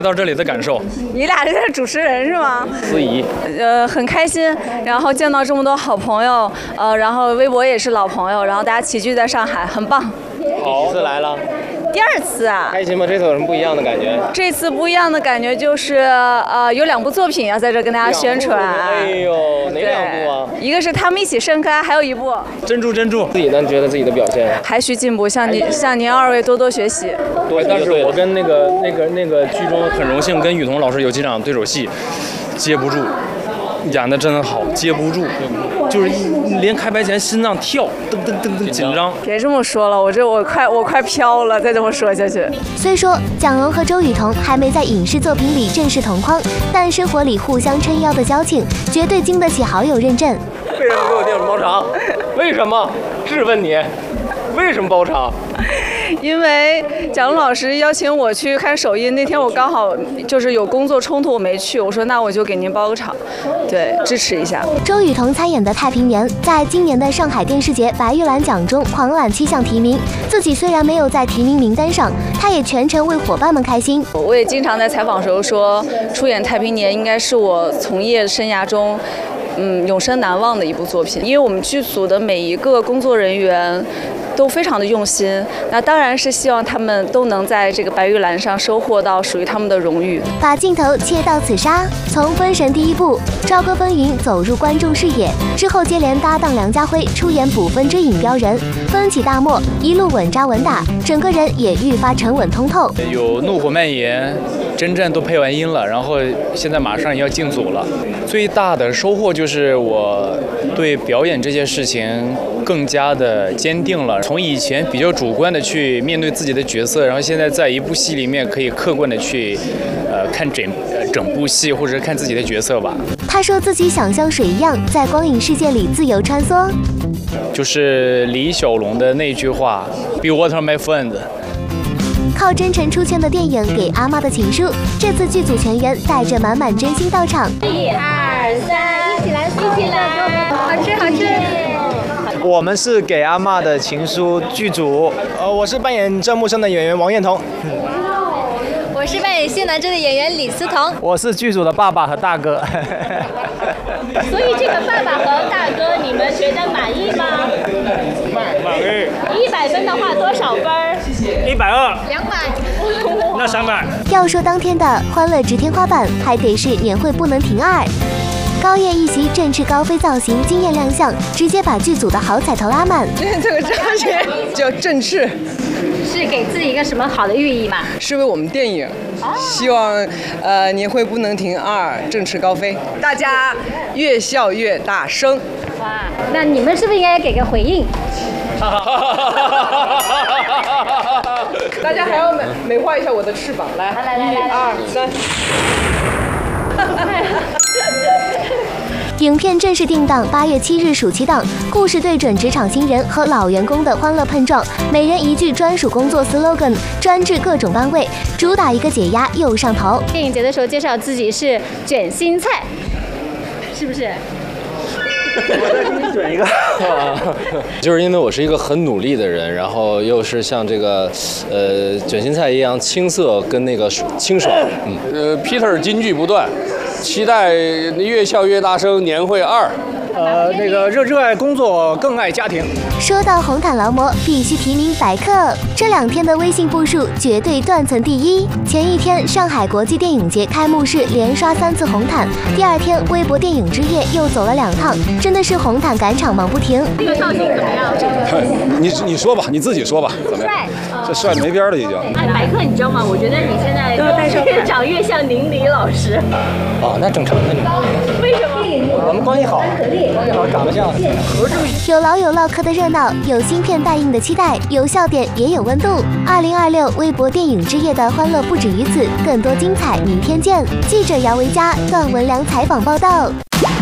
到这里的感受， 你俩这是主持人是吗？ 司仪， 很开心，然后见到这么多好朋友，然后微博也是老朋友，然后大家齐聚在上海，很棒。 好，第一次来了， 第二次啊， 开心吗？这次有什么不一样的感觉？ 这次不一样的感觉就是，有2部作品要在这跟大家宣传。 哎呦，哪2部啊？ 一个是他们一起盛开，还有一部珍珠。 自己呢，觉得自己的表现还需进步，向您2位多多学习。 对，但是我跟那个剧中很荣幸跟雨桐老师有几场对手戏，接不住。演的真的好，接不住，就是连开拍前心脏跳，噔紧张。 别这么说了，我快飘了，再这么说下去。 虽说蒋龙和周雨彤还没在影视作品里正式同框，但生活里互相撑腰的交情，绝对经得起好友认证。 为什么给我电影包场？为什么？质问你，为什么包场？ 因为蒋龙老师邀请我去看首映，那天我刚好就是有工作冲突，我没去。我说那我就给您包个场，对，支持一下。 周雨彤参演的《太平年》在今年的上海电视节白玉兰奖中狂揽7项提名，自己虽然没有在提名名单上，她也全程为伙伴们开心。 我也经常在采访的时候说，出演《太平年》应该是我从业生涯中永生难忘的一部作品，因为我们剧组的每一个工作人员都非常的用心，那当然是希望他们都能在这个白玉兰上收获到属于他们的荣誉。 把镜头切到此沙，从《封神》第1部朝歌风云走入观众视野之后，接连搭档梁家辉出演《捕风追影标人》，风起大漠，一路稳扎稳打，整个人也愈发沉稳通透。 有怒火蔓延，真正都配完音了，然后现在马上要进组了。最大的收获就是我对表演这件事情更加的坚定了，从以前比较主观的去面对自己的角色，然后现在在一部戏里面可以客观的去看整部戏，或者是看自己的角色吧。 他说自己想像水一样在光影世界里自由穿梭， 就是李小龙的那句话 "Be water, my friend"。 靠真诚出圈的电影《给阿妈的情书》，这次剧组全员带着满满真心到场。 1、2、3，一起来，好吃好吃。 我们是《给阿妈的情书》剧组，我是扮演郑木生的演员王彦彤。 我是扮演谢南真的演员李思彤。 我是剧组的爸爸和大哥。 所以这个爸爸和大哥，你们觉得满意吗？ 满意。 100分的话多少分 ？120。200。那300。 要说当天的欢乐值天花板，还得是年会不能停2。高叶一袭振翅高飞造型惊艳亮相，直接把剧组的好彩头拉满。 这个章节叫振翅， 是给自己一个什么好的寓意吗？ 是为我们电影，希望年会不能停2，振翅高飞，大家越笑越大声。 哇，那你们是不是应该给个回应？ 大家还要美化一下我的翅膀，来，1、2、3。 影片正式定档8月7日暑期档，故事对准职场新人和老员工的欢乐碰撞，每人一句专属工作 slogan， 专治各种班位，主打一个解压又上头。 电影节的时候介绍自己是卷心菜，是不是？ 我再给你卷一个。 就是因为我是一个很努力的人，然后又是像这个卷心菜一样青涩跟那个清爽。 Peter 金句不断，期待越笑越大声年会2。 那个热爱工作，更爱家庭。 说到红毯劳模，必须提名百克。这2天的微信步数绝对断层第1。前一天上海国际电影节开幕式连刷3次红毯，第2天微博电影之夜又走了2趟，真的是红毯赶场忙不停。 这个造型怎么样？ 你说吧，你自己说吧，怎么样？这帅的没边了已经。 哎，白客，你知道吗？我觉得你现在越长越像宁理老师。 哦，那正常的。 为什么？ 我们关系好，长得像。 有老友唠嗑的热闹，有芯片待映的期待，有笑点也有温度。2026微博电影之夜的欢乐不止于此，更多精彩明天见。记者姚维佳、段文良采访报道。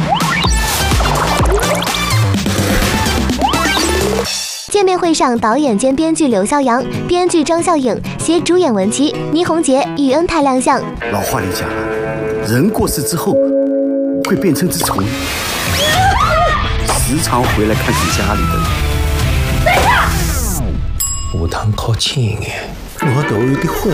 见面会上，导演兼编剧刘肖阳、编剧张笑影携主演文琪、倪虹洁、喻恩泰亮相。 老话里讲，人过世之后会变成只虫，时常回来看看家里的人。 有通靠钱的， 我都有点慌。